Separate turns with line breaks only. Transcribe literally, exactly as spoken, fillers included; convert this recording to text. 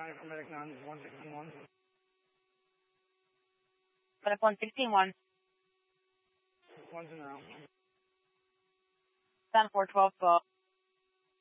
County paramedic nine one sixteen one.
But up one sixteen one.
One's in the room.
Down four twelve twelve.